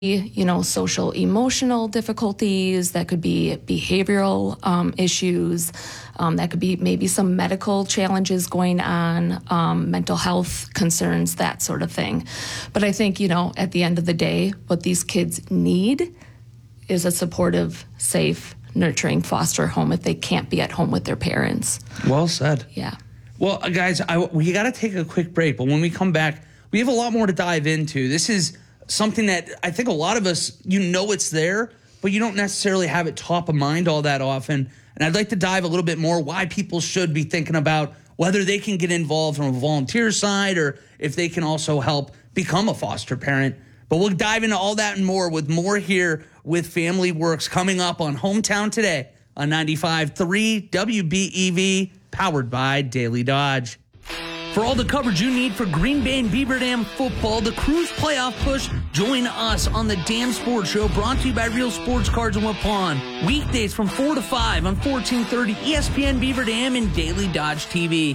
social emotional difficulties, that could be behavioral issues, that could be maybe some medical challenges going on, mental health concerns, that sort of thing. But I think, at the end of the day, what these kids need is a supportive, safe, nurturing foster home if they can't be at home with their parents. Well said. Yeah. Well, guys, we got to take a quick break, but when we come back, we have a lot more to dive into. This is something that I think a lot of us, it's there, but you don't necessarily have it top of mind all that often. And I'd like to dive a little bit more why people should be thinking about whether they can get involved from a volunteer side or if they can also help become a foster parent. But we'll dive into all that and more with more here with Family Works coming up on Hometown Today on 95.3 WBEV, powered by Daily Dodge. For all the coverage you need for Green Bay and Beaver Dam football, the Cruise playoff push, join us on the Dam Sports Show, brought to you by Real Sports Cards in Waupun. Weekdays from 4 to 5 on 1430 ESPN Beaver Dam and Daily Dodge TV.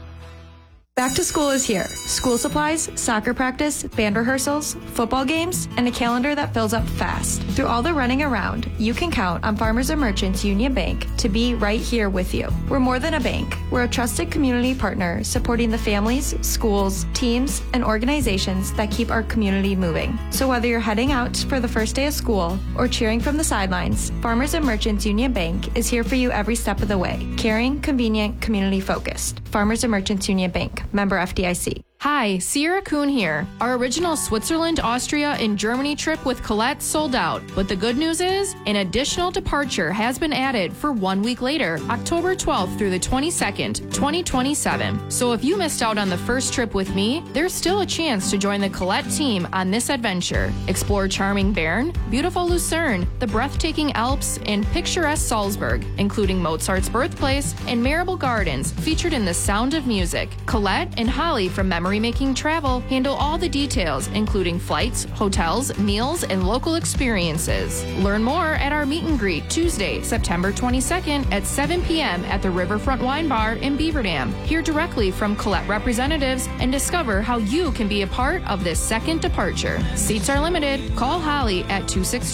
Back to school is here. School supplies, soccer practice, band rehearsals, football games, and a calendar that fills up fast. Through all the running around, you can count on Farmers and Merchants Union Bank to be right here with you. We're more than a bank. We're a trusted community partner supporting the families, schools, teams, and organizations that keep our community moving. So whether you're heading out for the first day of school or cheering from the sidelines, Farmers and Merchants Union Bank is here for you every step of the way. Caring, convenient, community-focused. Farmers and Merchants Union Bank. Member FDIC. Hi, Sierra Kuhn here. Our original Switzerland, Austria, and Germany trip with Colette sold out. But the good news is, an additional departure has been added for 1 week later, October 12th through the 22nd, 2027. So if you missed out on the first trip with me, there's still a chance to join the Colette team on this adventure. Explore charming Bern, beautiful Lucerne, the breathtaking Alps, and picturesque Salzburg, including Mozart's birthplace and Marable Gardens, featured in The Sound of Music. Colette and Holly from Memory Making Travel handle all the details, including flights, hotels, meals, and local experiences. Learn more at our meet and greet Tuesday, September 22nd at 7 p.m. at the Riverfront Wine Bar in Beaver Dam. Hear directly from Colette representatives and discover how you can be a part of this second departure. Seats are limited. Call Holly at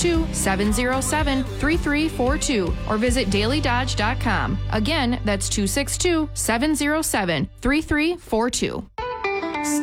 262-707-3342 or visit dailydodge.com. Again, that's 262-707-3342.